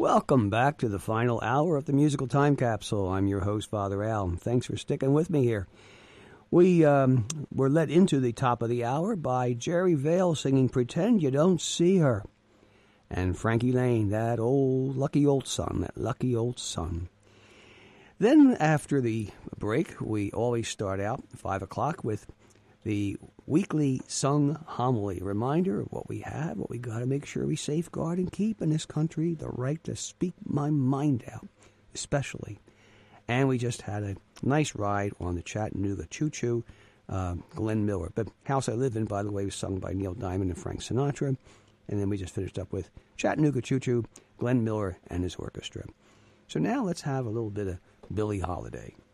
Welcome back to the final hour of the Musical Time Capsule. I'm your host, Father Al. Thanks for sticking with me here. We were led into the top of the hour by Jerry Vale singing Pretend You Don't See Her. And Frankie Lane, that lucky old son. Then after the break, we always start out at 5 o'clock with the weekly sung homily, reminder of what we have, what we got to make sure we safeguard and keep in this country, the right to speak my mind out, especially. And we just had a nice ride on the Chattanooga Choo Choo, Glenn Miller. But House I Live In, by the way, was sung by Neil Diamond and Frank Sinatra. And then we just finished up with Chattanooga Choo Choo, Glenn Miller and his orchestra. So now let's have a little bit of Billie Holiday.